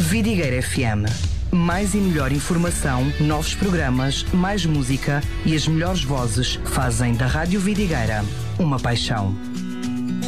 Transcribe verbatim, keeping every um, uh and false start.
Vidigueira F M. Mais e melhor informação, novos programas, mais música e as melhores vozes fazem da Rádio Vidigueira uma paixão.